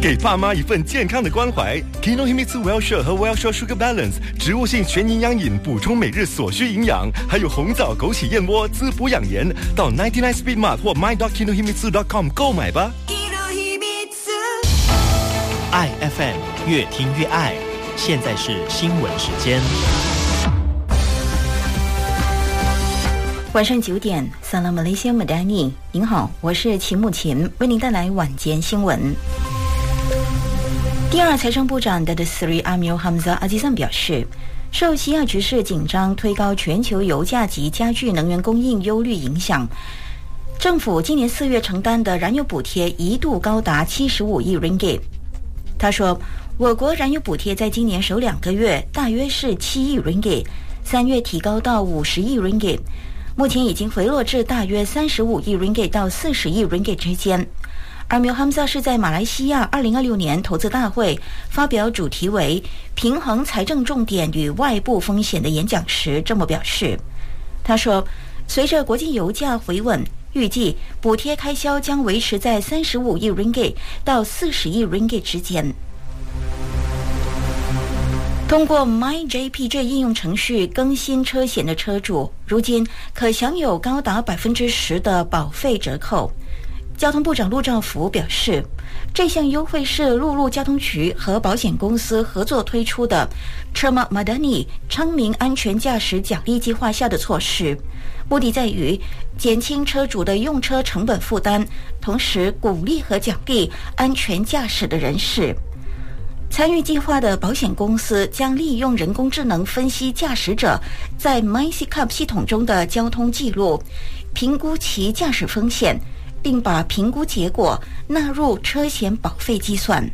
给爸妈一份健康的关怀。Kinohimitsu Well-Share 和 Well-Share Sugar Balance 植物性全营养饮，补充每日所需营养，还有红枣枸杞燕窝滋补养颜。到99 Speed Mart 或 my.kinohimitsu.com 购买吧。 爱 FM 越听越爱，现在是新闻时间。 晚上9点 Salam Malaysia Madani， 您好，我是秦木琴，为您带来晚间新闻。第二财政部长 Datuk Seri Amir Hamzah Azizan 表示，受西亚局势紧张推高全球油价及加剧能源供应忧虑影响，政府今年4月承担的燃油补贴一度高达75亿 ringgit。 他说，我国燃油补贴在今年首2个月大约是7亿 ringgit， 3月提高到50亿 ringgit， 目前已经回落至大约35亿 ringgit 到40亿 ringgit 之间。Amir Hamzah 是在马来西亚2026年投资大会发表主题为平衡财政重点与外部风险的演讲时这么表示。他说，随着国际油价回稳，预计补贴开销将维持在35亿 ringgit 到40亿 ringgit 之间。通过 MyJPJ 应用程序更新车险的车主，如今可享有高达 10% 的保费折扣。交通部长陆兆福表示，这项优惠是陆路交通局和保险公司合作推出的 Cermat Madani 昌明安全驾驶奖励计划下的措施，目的在于减轻车主的用车成本负担，同时鼓励和奖励安全驾驶的人士。参与计划的保险公司将利用人工智能分析驾驶者在 MySeaCup 系统中的交通记录，评估其驾驶风险，并把评估结果纳入车险保费计算。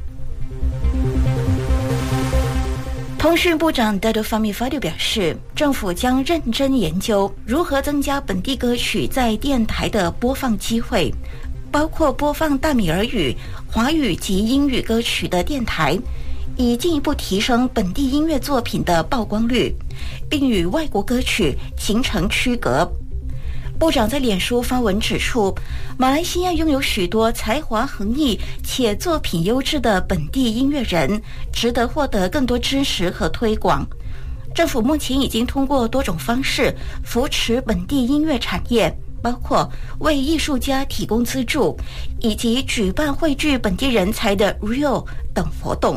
通讯部长 Datuk Fahmi Fadil 表示，政府将认真研究如何增加本地歌曲在电台的播放机会，包括播放大米尔语、华语及英语歌曲的电台，以进一步提升本地音乐作品的曝光率，并与外国歌曲形成区隔。部长在脸书发文指出，马来西亚拥有许多才华横溢且作品优质的本地音乐人，值得获得更多支持和推广。政府目前已经通过多种方式扶持本地音乐产业，包括为艺术家提供资助，以及举办汇聚本地人才的 RIO 等活动。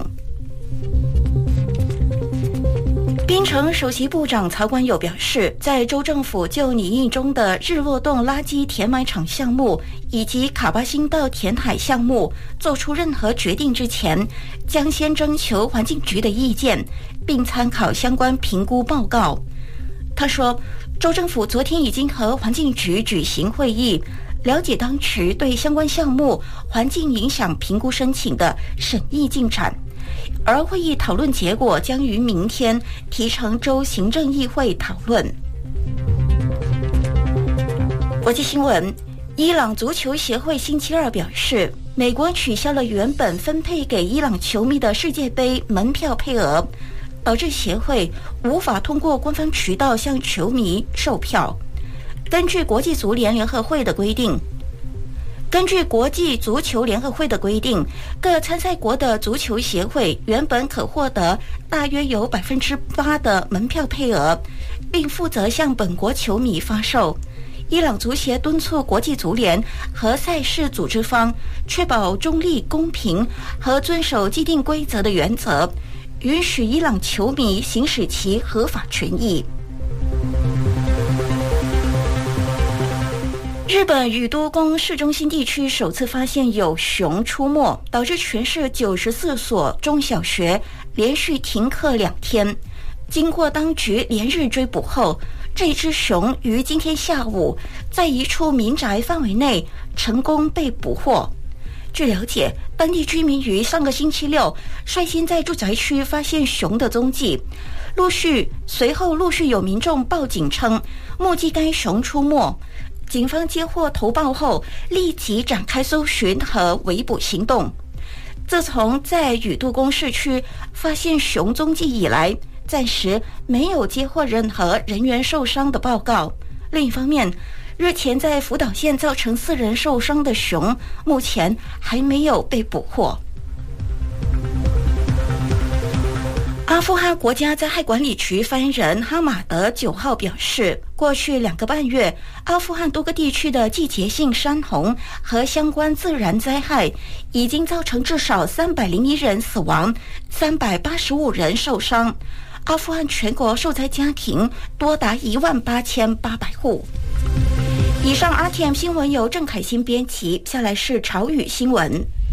槟城首席部长曹冠友表示，在州政府就拟议中的日落洞垃圾填埋场项目以及卡巴新道填海项目做出任何决定之前，将先征求环境局的意见，并参考相关评估报告。他说，州政府昨天已经和环境局举行会议，了解当局对相关项目环境影响评估申请的审议进展，而会议讨论结果将于明天提呈州行政议会讨论。国际新闻，伊朗足球协会星期二表示，美国取消了原本分配给伊朗球迷的世界杯门票配额，导致协会无法通过官方渠道向球迷售票。根据国际足球联合会的规定，各参赛国的足球协会原本可获得大约有 8% 的门票配额，并负责向本国球迷发售。伊朗足协敦促国际足联和赛事组织方确保中立、公平和遵守既定规则的原则，允许伊朗球迷行使其合法权益。日本宇都宫市中心地区首次发现有熊出没，导致全市94所中小学连续停课2天。经过当局连日追捕后，这只熊于今天下午在一处民宅范围内成功被捕获。据了解，当地居民于上个星期六率先在住宅区发现熊的踪迹，随后陆续有民众报警称目击该熊出没。警方接获投报后，立即展开搜寻和围捕行动。自从在宇都宫市区发现熊踪迹以来，暂时没有接获任何人员受伤的报告。另一方面，日前在福岛县造成4人受伤的熊，目前还没有被捕获。 阿富汗国家灾害管理局发言人哈马德9号表示，过去2个半月，阿富汗多个地区的季节性山洪和相关自然灾害已经造成至少301人死亡，385人受伤。阿富汗全国受灾家庭多达18800户。以上 RTM 新闻由郑凯欣编辑，下来是潮语新闻。